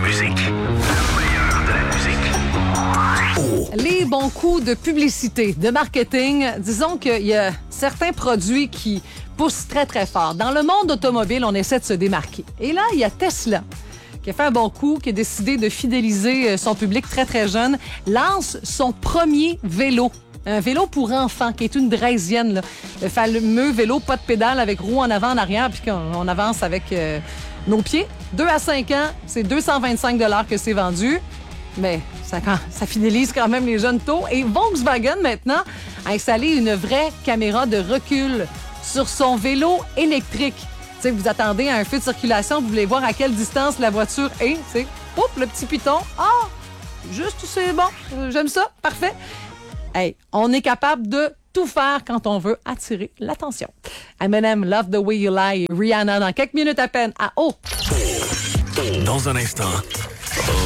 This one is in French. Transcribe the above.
musique. Le meilleur de la musique. Les bons coups de publicité, de marketing, disons qu'il y a certains produits qui poussent très, très fort. Dans le monde automobile, on essaie de se démarquer. Et là, il y a Tesla qui a fait un bon coup, qui a décidé de fidéliser son public très, très jeune, lance son premier vélo. Un vélo pour enfants, qui est une draisienne, là. Le fameux vélo pas de pédale avec roue en avant, en arrière, puis qu'on avance avec nos pieds. 2 à 5 ans, c'est 225 $ que c'est vendu. Mais ça fidélise quand même les jeunes tôt. Et Volkswagen, maintenant, a installé une vraie caméra de recul sur son vélo électrique. Tu sais, vous attendez à un feu de circulation, vous voulez voir à quelle distance la voiture est. Tu sais, oups, le petit piton. Ah, juste, c'est bon. J'aime ça. Parfait. Hey, on est capable de tout faire quand on veut attirer l'attention. Eminem, Love the Way You Lie, Rihanna dans quelques minutes à peine à O. Dans un instant,